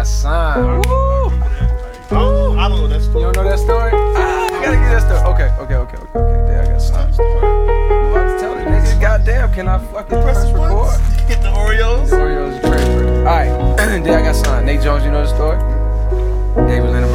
signed. Woo! Oh, I don't know that story. You don't know that story? I gotta get that story. Okay. Day I got signed. I'm about to tell the nigga, goddamn, can I fucking press record? Hit the Oreos. The Oreos are transferred. Alright, day I got signed. Nate Jones, you know the story? They was in